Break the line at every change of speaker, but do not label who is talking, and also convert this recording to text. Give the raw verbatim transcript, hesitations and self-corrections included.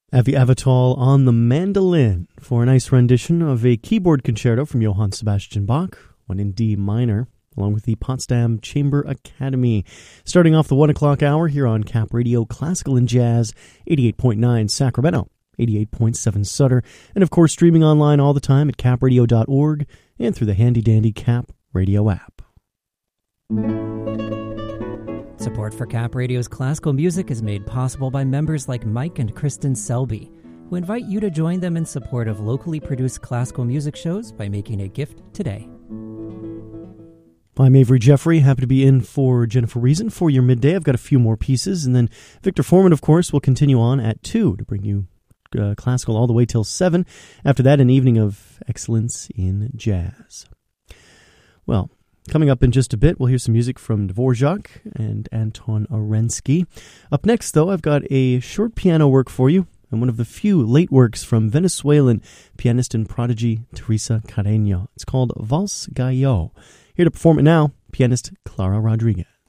Avi Avital on the mandolin for a nice rendition of a keyboard concerto from Johann Sebastian Bach, one in D minor, along with the Potsdam Chamber Academy. Starting off the one o'clock hour here on Cap Radio, Classical and Jazz, eighty-eight point nine Sacramento, eighty-eight point seven Sutter, and of course streaming online all the time at cap radio dot org and through the handy-dandy Cap Radio app.
Support for Cap Radio's classical music is made possible by members like Mike and Kristen Selby, who invite you to join them in support of locally produced classical music shows by making a gift today.
I'm Avery Jeffrey, happy to be in for Jennifer Reason for your midday. I've got a few more pieces, and then Victor Foreman, of course, will continue on at two to bring you uh, classical all the way till seven. After that, an evening of excellence in jazz. Well, coming up in just a bit, we'll hear some music from Dvorak and Anton Arensky. Up next, though, I've got a short piano work for you, and one of the few late works from Venezuelan pianist and prodigy Teresa Carreño. It's called Vals Gallo. Here to perform it now, pianist Clara Rodriguez.